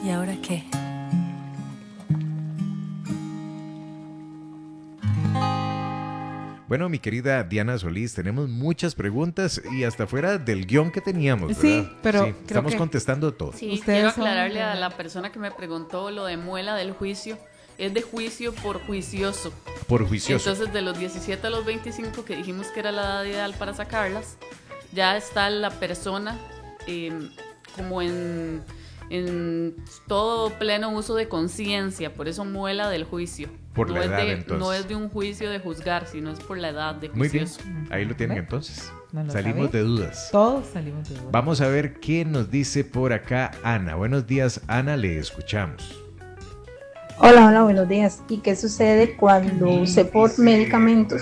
¿Y ahora qué? Bueno, mi querida Diana Solís, tenemos muchas preguntas y hasta fuera del guión que teníamos, ¿verdad? Sí, pero sí, estamos contestando todo. Sí, Ustedes quiero son aclararle de- a la persona que me preguntó lo de muela del juicio. Es de juicio por juicioso. Por juicioso. Entonces, de los 17 a los 25, que dijimos que era la edad ideal para sacarlas, ya está la persona como en todo pleno uso de conciencia. Por eso muela del juicio. Por la edad, No entonces. es de un juicio de juzgar, sino es por la edad de Muy bien, juicioso. ahí lo tienen Bueno, entonces. no lo Salimos sabía. de dudas. Todos salimos de duda. Vamos a ver qué nos dice por acá Ana. Buenos días, Ana, le escuchamos. Hola, buenos días. ¿Y qué sucede cuando usted por medicamentos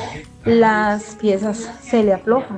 las piezas se le aflojan?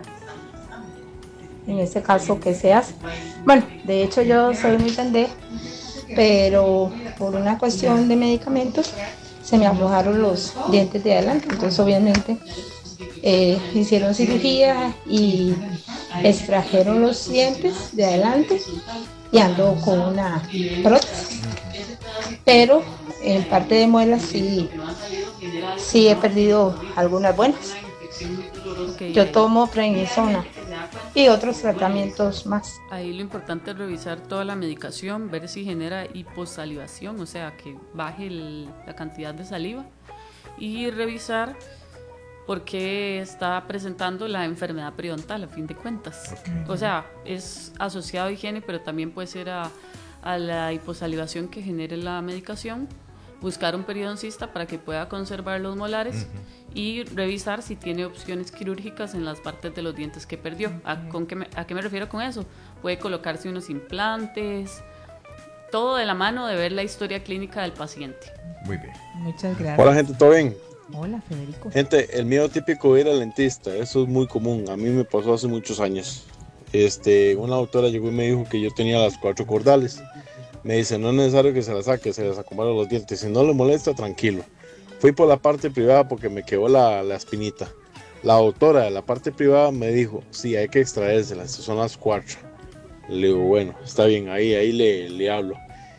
En ese caso, ¿qué se hace? Bueno, de hecho yo soy muy pendeja, pero por una cuestión de medicamentos se me aflojaron los dientes de adelante. Entonces obviamente hicieron cirugía y extrajeron los dientes de adelante y ando con una prótesis. Pero en parte de muelas sí he perdido algunas buenas. Ok, Yo tomo prednisona y otros tratamientos más. ahí lo importante es revisar toda la medicación, ver si genera hiposalivación, o sea, que baje la cantidad de saliva, y revisar por qué está presentando la enfermedad periodontal, a fin de cuentas. O sea, es asociado a higiene, pero también puede ser a la hiposalivación que genere la medicación. Buscar un periodoncista para que pueda conservar los molares y revisar si tiene opciones quirúrgicas en las partes de los dientes que perdió. ¿A qué me refiero con eso? Puede colocarse unos implantes, todo de la mano de ver la historia clínica del paciente. Muy bien. Muchas gracias. Hola gente, ¿todo bien? Hola, Federico. Gente, el miedo típico de ir al dentista, eso es muy común, a mí me pasó hace muchos años. Una doctora llegó y me dijo que yo tenía las 4 cordales. Me dice, no es necesario que se las saque, se las acomoda los dientes, si no le molesta, tranquilo. Fui por la parte privada porque me quedó la espinita. La doctora de la parte privada me dijo, sí, hay que extraérselas, son las 4. Le digo, bueno, está bien, ahí le hablo.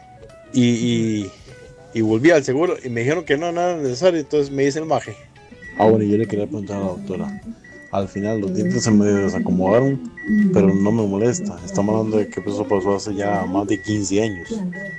Y volví al seguro y me dijeron que no, nada necesario, entonces me dice el maje. Bueno, yo le quería preguntar a la doctora. Al final los dientes se me desacomodaron, pero no me molesta. Estamos hablando de que eso pasó hace ya más de 15 años.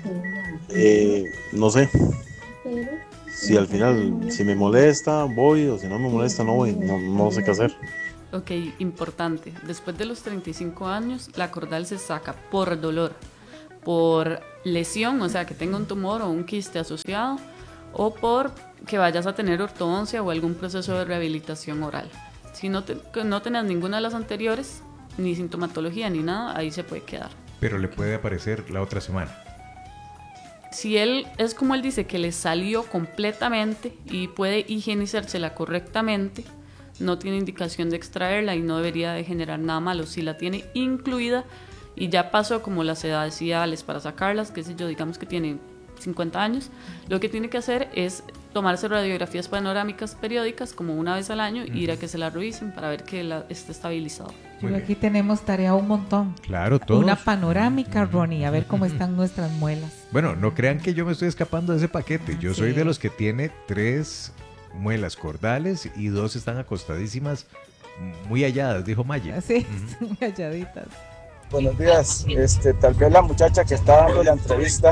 No sé. Si al final, si me molesta, voy, o si no me molesta, no voy. No sé qué hacer. Ok, importante. Después de los 35 años, la cordal se saca por dolor, por lesión, o sea, que tenga un tumor o un quiste asociado, o por que vayas a tener ortodoncia o algún proceso de rehabilitación oral. Si no tenés ninguna de las anteriores, ni sintomatología ni nada, ahí se puede quedar. Pero le puede aparecer la otra semana. Si es como él dice, que le salió completamente y puede higienizársela correctamente, no tiene indicación de extraerla y no debería de generar nada malo. Si la tiene incluida y ya pasó como las edades ideales para sacarlas, qué sé yo, digamos que tiene 50 años, lo que tiene que hacer es tomarse radiografías panorámicas periódicas como una vez al año y ir a que se la revisen para ver que esté estabilizado. Yo aquí tenemos tarea un montón. Claro, todos. Una panorámica, Ronnie, a ver cómo están nuestras muelas. Bueno, no crean que yo me estoy escapando de ese paquete. Yo soy Sí. de los que tiene 3 muelas cordales y 2 están acostadísimas, muy halladas, dijo Maya. Así, calladitas. Buenos días, tal vez la muchacha que está dando la entrevista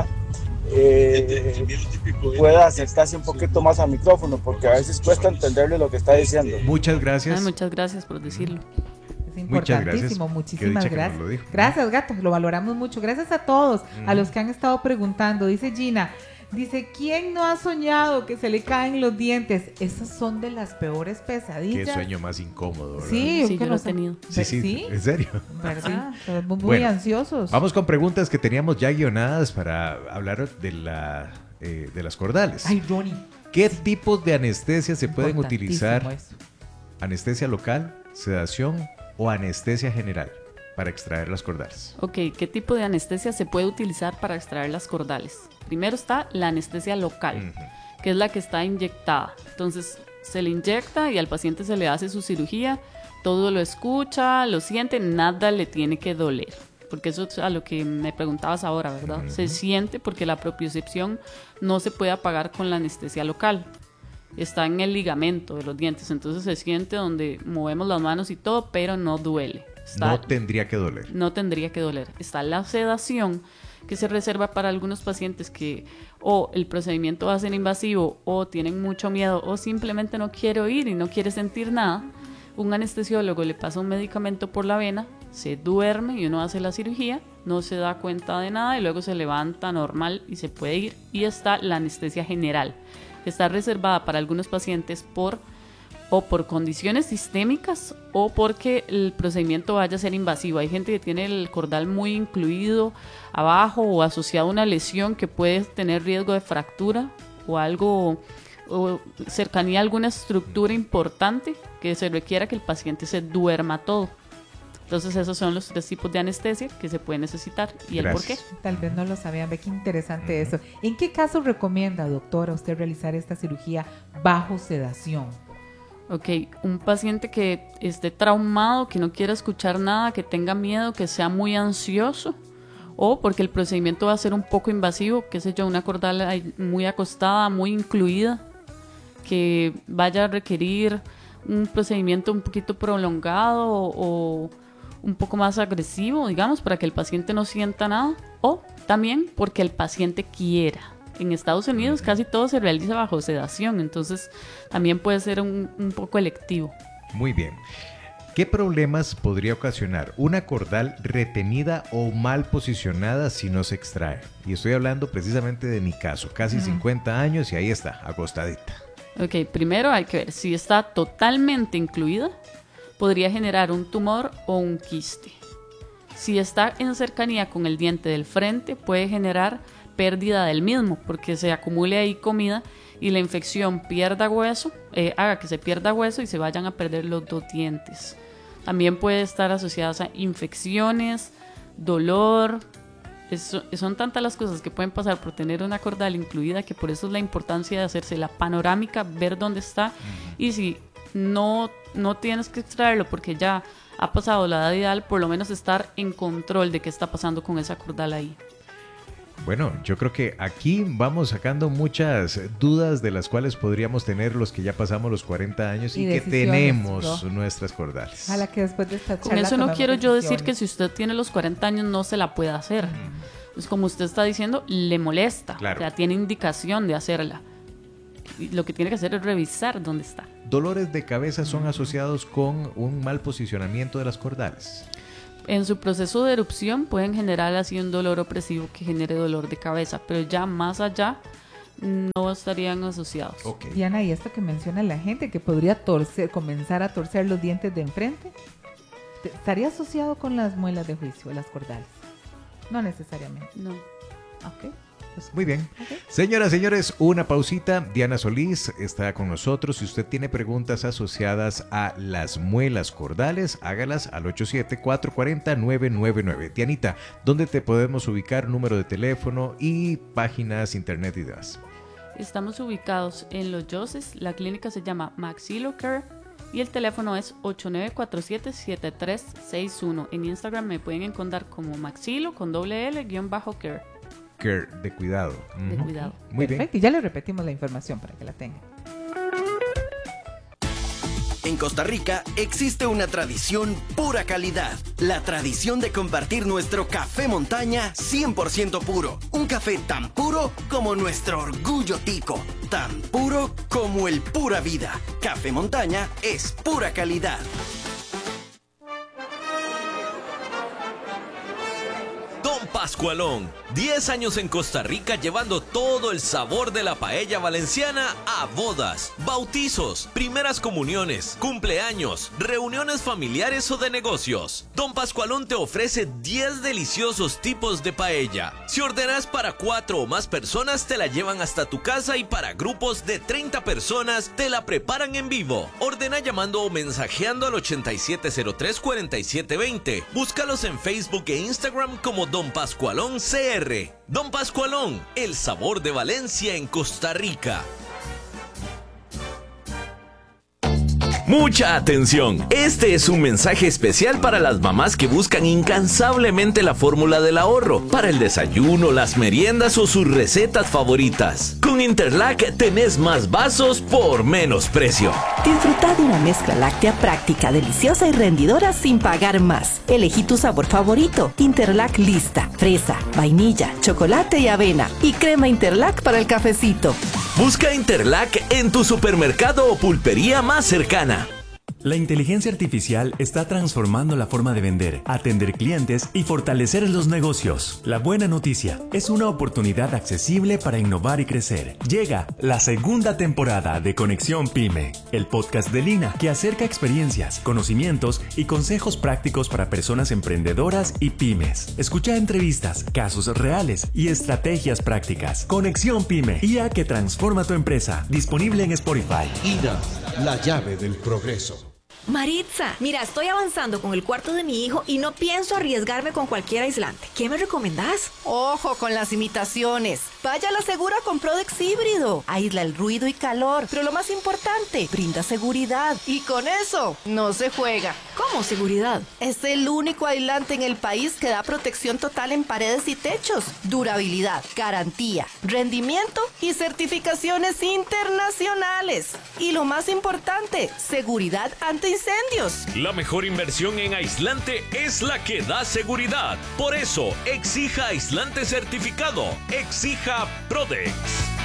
pueda acercarse un poquito más al micrófono porque a veces cuesta entenderle lo que está diciendo. Muchas gracias. Ay, muchas gracias por decirlo. Es Muchas gracias. importantísimo, Qué muchísimas dicha que nos gracias. lo dijo. Gracias, gato, lo valoramos mucho. Gracias a todos, a los que han estado preguntando. Dice Gina, dice, ¿quién no ha soñado que se le caen los dientes? Esas son de las peores Qué pesadillas. sueño más incómodo, ¿verdad? Sí, Sí, que yo lo he nos- tenido. Sí, en serio. ¿verdad? Estamos muy Bueno, ansiosos. Vamos con preguntas que teníamos ya guionadas para hablar de las cordales. Ay, Ronnie. ¿Qué tipos de anestesia se pueden Importantísimo utilizar? eso. ¿Anestesia local, sedación o anestesia general para extraer las cordales? Ok, ¿qué tipo de anestesia se puede utilizar para extraer las cordales? Primero está la anestesia local, que es la que está inyectada. Entonces se le inyecta y al paciente se le hace su cirugía, todo lo escucha, lo siente, nada le tiene que doler. porque eso es a lo que me preguntabas ahora, ¿verdad? Se siente porque la propiocepción no se puede apagar con la anestesia local. Está en el ligamento de los dientes, entonces se siente donde movemos las manos y todo, pero no duele. No tendría que doler. No tendría que doler. Está la sedación, que se reserva para algunos pacientes que o el procedimiento va a ser invasivo o tienen mucho miedo o simplemente no quiere oír y no quiere sentir nada. Un anestesiólogo le pasa un medicamento por la vena, se duerme y uno hace la cirugía, no se da cuenta de nada y luego se levanta normal y se puede ir. Y está la anestesia general, que está reservada para algunos pacientes por condiciones sistémicas o porque el procedimiento vaya a ser invasivo. Hay gente que tiene el cordal muy incluido abajo o asociado a una lesión que puede tener riesgo de fractura o algo, o cercanía a alguna estructura importante que se requiera que el paciente se duerma todo. Entonces esos son los 3 tipos de anestesia que se pueden necesitar y el por qué. Tal vez no lo sabían, ve qué interesante eso. ¿En qué caso recomienda, doctora, usted realizar esta cirugía bajo sedación? Ok, un paciente que esté traumado, que no quiera escuchar nada, que tenga miedo, que sea muy ansioso o porque el procedimiento va a ser un poco invasivo, qué sé yo, una cordal muy acostada, muy incluida, que vaya a requerir un procedimiento un poquito prolongado o un poco más agresivo, digamos, para que el paciente no sienta nada, o también porque el paciente quiera. En Estados Unidos casi todo se realiza bajo sedación, entonces también puede ser un poco electivo. Muy bien. ¿Qué problemas podría ocasionar una cordal retenida o mal posicionada si no se extrae? Y estoy hablando precisamente de mi caso, casi 50 años y ahí está, acostadita. Ok, primero hay que ver si está totalmente incluida, podría generar un tumor o un quiste. Si está en cercanía con el diente del frente, puede generar pérdida del mismo, porque se acumule ahí comida y la infección pierda hueso, haga que se pierda hueso y se vayan a perder los 2 dientes. También puede estar asociadas a infecciones, dolor. Son tantas las cosas que pueden pasar por tener una cordal incluida que por eso es la importancia de hacerse la panorámica, ver dónde está y si no tienes que extraerlo porque ya ha pasado la edad ideal, por lo menos estar en control de qué está pasando con esa cordal ahí. Bueno, yo creo que aquí vamos sacando muchas dudas de las cuales podríamos tener los que ya pasamos los 40 años y que tenemos nuestras cordales. Ojalá que después de esta charla con eso no quiero yo decir que si usted tiene los 40 años no se la pueda hacer. Pues como usted está diciendo, le molesta, claro. Ya tiene indicación de hacerla. Y lo que tiene que hacer es revisar dónde está. ¿Dolores de cabeza son asociados con un mal posicionamiento de las cordales? En su proceso de erupción pueden generar así un dolor opresivo que genere dolor de cabeza, pero ya más allá no estarían asociados. Okay. Diana, y esto que menciona la gente, que podría comenzar a torcer los dientes de enfrente, ¿estaría asociado con las muelas de juicio, las cordales? No necesariamente. No. Ok. Pues, muy bien. Okay. Señoras, señores, una pausita. Diana Solís está con nosotros. Si usted tiene preguntas asociadas a las muelas cordales, hágalas al 874-440-999. Dianita, ¿dónde te podemos ubicar? Número de teléfono y páginas, internet y demás. Estamos ubicados en Los Yoses. La clínica se llama Maxillocare y el teléfono es 8947-7361. En Instagram me pueden encontrar como Maxilo con _L_care. Care, de cuidado. De cuidado. Muy perfecto, bien. Y ya le repetimos la información para que la tengan. En Costa Rica existe una tradición pura calidad. La tradición de compartir nuestro café montaña 100% puro. Un café tan puro como nuestro orgullo tico. Tan puro como el pura vida. Café montaña es pura calidad. Pascualón, 10 años en Costa Rica llevando todo el sabor de la paella valenciana a bodas, bautizos, primeras comuniones, cumpleaños, reuniones familiares o de negocios. Don Pascualón te ofrece 10 deliciosos tipos de paella. Si ordenas para 4 o más personas te la llevan hasta tu casa y para grupos de 30 personas te la preparan en vivo. Ordena llamando o mensajeando al 8703-4720. Búscalos en Facebook e Instagram como Don Pascualón CR. Don Pascualón, el sabor de Valencia en Costa Rica. Mucha atención, este es un mensaje especial para las mamás que buscan incansablemente la fórmula del ahorro para el desayuno, las meriendas o sus recetas favoritas. Con Interlac tenés más vasos por menos precio. Disfruta de una mezcla láctea práctica, deliciosa y rendidora sin pagar más. Elegí tu sabor favorito. Interlac lista, fresa, vainilla, chocolate y avena. Y crema Interlac para el cafecito. Busca Interlac en tu supermercado o pulpería más cercana. La inteligencia artificial está transformando la forma de vender, atender clientes y fortalecer los negocios. La buena noticia es una oportunidad accesible para innovar y crecer. Llega la segunda temporada de Conexión Pyme, el podcast de Lina que acerca experiencias, conocimientos y consejos prácticos para personas emprendedoras y pymes. Escucha entrevistas, casos reales y estrategias prácticas. Conexión Pyme, IA que transforma tu empresa. Disponible en Spotify. INA, la llave del progreso. Maritza, mira, estoy avanzando con el cuarto de mi hijo y no pienso arriesgarme con cualquier aislante. ¿Qué me recomendás? Ojo con las imitaciones. Vaya a la Segura con Prodex híbrido. Aísla el ruido y calor, pero lo más importante, brinda seguridad. Y con eso, no se juega. ¿Cómo seguridad? Es el único aislante en el país que da protección total en paredes y techos. Durabilidad, garantía, rendimiento y certificaciones internacionales. Y lo más importante, seguridad ante incendios. La mejor inversión en aislante es la que da seguridad. Por eso, exija aislante certificado. Exija Prodex.